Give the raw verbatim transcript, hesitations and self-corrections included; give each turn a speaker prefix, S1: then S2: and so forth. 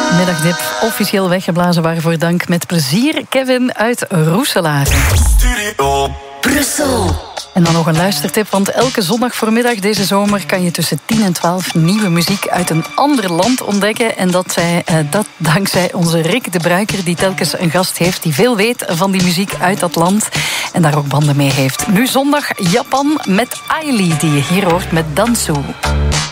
S1: Middagdip officieel weggeblazen, waarvoor dank. Met plezier, Kevin uit Roeselaar.
S2: Studio Brussel.
S1: En dan nog een luistertip, want elke zondag voormiddag deze zomer kan je tussen tien en twaalf nieuwe muziek uit een ander land ontdekken. En dat, zij, eh, dat dankzij onze Rick de Bruiker, die telkens een gast heeft die veel weet van die muziek uit dat land en daar ook banden mee heeft. Nu zondag Japan met Ailey, die je hier hoort met Dansu.